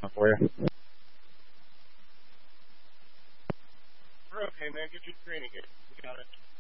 For you. We're okay, man. Get your screening here. We got it.